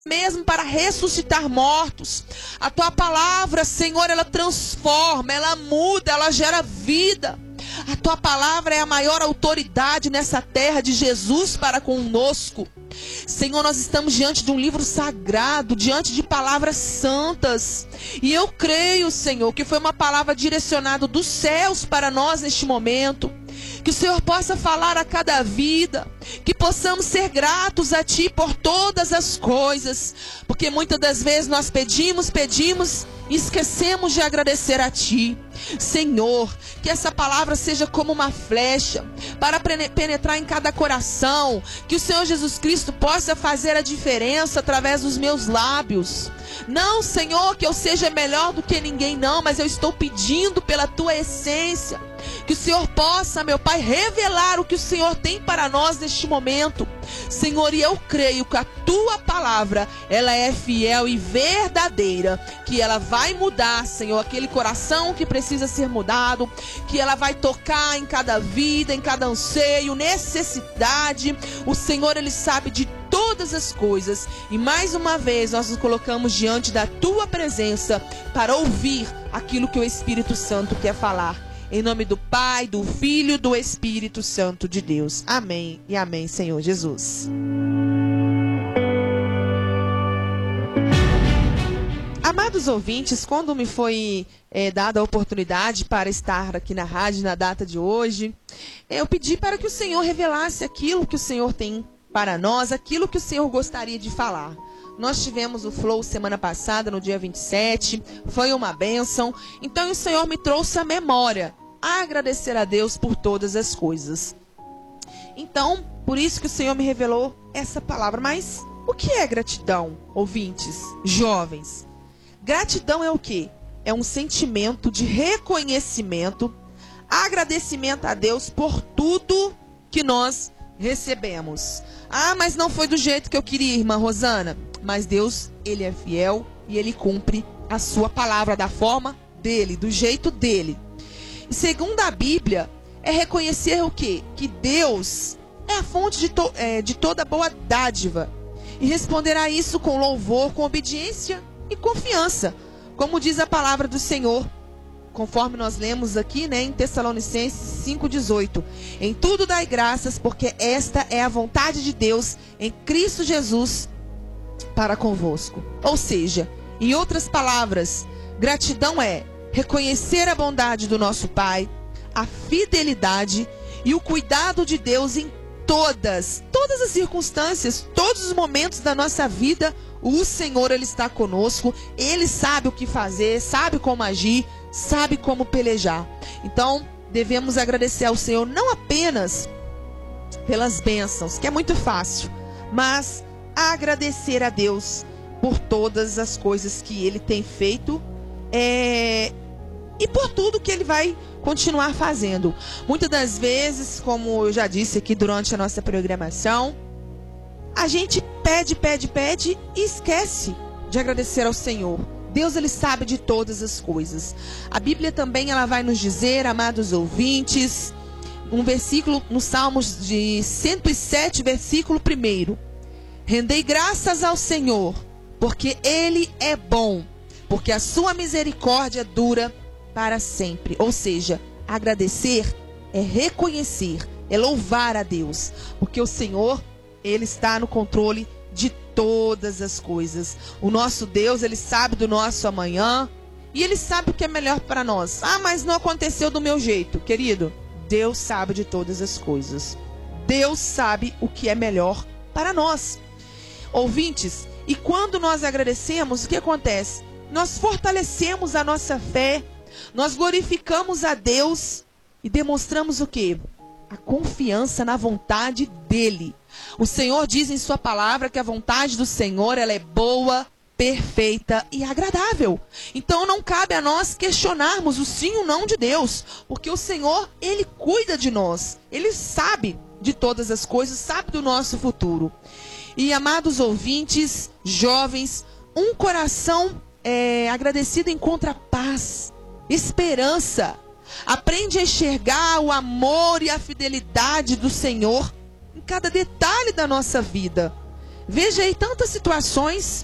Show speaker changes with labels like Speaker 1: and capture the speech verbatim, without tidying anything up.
Speaker 1: mesmo para ressuscitar mortos. A tua palavra, Senhor, ela transforma, ela muda, ela gera vida. A tua palavra é a maior autoridade nessa terra de Jesus para conosco. Senhor, nós estamos diante de um livro sagrado, diante de palavras santas. E eu creio, Senhor, que foi uma palavra direcionada dos céus para nós neste momento. Que o Senhor possa falar a cada vida, que possamos ser gratos a Ti por todas as coisas, porque muitas das vezes nós pedimos, pedimos e esquecemos de agradecer a Ti. Senhor, que essa palavra seja como uma flecha para penetrar em cada coração, que o Senhor Jesus Cristo possa fazer a diferença através dos meus lábios. Não, Senhor, que eu seja melhor do que ninguém, não, mas eu estou pedindo pela Tua essência, que o Senhor possa, meu Pai, revelar o que o Senhor tem para nós neste momento. Senhor, e eu creio que a Tua palavra, ela é fiel e verdadeira, que ela vai mudar, Senhor, aquele coração que precisa ser mudado, que ela vai tocar em cada vida, em cada anseio, necessidade. O Senhor, Ele sabe de todas as coisas, e mais uma vez nós nos colocamos diante da Tua presença para ouvir aquilo que o Espírito Santo quer falar. Em nome do Pai, do Filho e do Espírito Santo de Deus. Amém e amém, Senhor Jesus. Amados ouvintes, quando me foi é, dada a oportunidade para estar aqui na rádio na data de hoje, eu pedi para que o Senhor revelasse aquilo que o Senhor tem para nós, aquilo que o Senhor gostaria de falar. Nós tivemos o Flow semana passada, no dia vinte e sete, foi uma bênção. Então o Senhor me trouxe a memória, a agradecer a Deus por todas as coisas. Então, por isso que o Senhor me revelou essa palavra. Mas o que é gratidão, ouvintes, jovens? Gratidão é o quê? É um sentimento de reconhecimento, agradecimento a Deus por tudo que nós recebemos. Ah, mas não foi do jeito que eu queria, irmã Rosana. Mas Deus, Ele é fiel e Ele cumpre a sua palavra da forma dEle, do jeito dEle. E segundo a Bíblia, é reconhecer o quê? Que Deus é a fonte de, to é, de toda boa dádiva. E responder a isso com louvor, com obediência e confiança. Como diz a palavra do Senhor, conforme nós lemos aqui, né, em Tessalonicenses cinco, dezoito. Em tudo dai graças, porque esta é a vontade de Deus em Cristo Jesus para convosco. Ou seja, em outras palavras, gratidão é reconhecer a bondade do nosso Pai, a fidelidade e o cuidado de Deus em todas, todas as circunstâncias, todos os momentos da nossa vida. O Senhor, Ele está conosco, Ele sabe o que fazer, sabe como agir, sabe como pelejar. Então, devemos agradecer ao Senhor não apenas pelas bênçãos, que é muito fácil, mas agradecer a Deus por todas as coisas que Ele tem feito é, e por tudo que Ele vai continuar fazendo. Muitas das vezes, como eu já disse aqui durante a nossa programação, a gente pede, pede, pede e esquece de agradecer ao Senhor. Deus, Ele sabe de todas as coisas. A Bíblia também, ela vai nos dizer, amados ouvintes, um versículo no Salmos de cento e sete, versículo primeiro. Rendei graças ao Senhor, porque Ele é bom, porque a sua misericórdia dura para sempre. Ou seja, agradecer é reconhecer, é louvar a Deus, porque o Senhor, Ele está no controle de todas as coisas. O nosso Deus, Ele sabe do nosso amanhã e Ele sabe o que é melhor para nós. Ah, mas não aconteceu do meu jeito. Querido, Deus sabe de todas as coisas. Deus sabe o que é melhor para nós. Ouvintes, e quando nós agradecemos, o que acontece? Nós fortalecemos a nossa fé, nós glorificamos a Deus e demonstramos o quê? A confiança na vontade dEle. O Senhor diz em sua palavra que a vontade do Senhor, ela é boa, perfeita e agradável. Então não cabe a nós questionarmos o sim ou não de Deus, porque o Senhor, Ele cuida de nós. Ele sabe de todas as coisas, sabe do nosso futuro. E amados ouvintes, jovens, um coração é, agradecido encontra paz, esperança. Aprende a enxergar o amor e a fidelidade do Senhor em cada detalhe da nossa vida. Veja aí tantas situações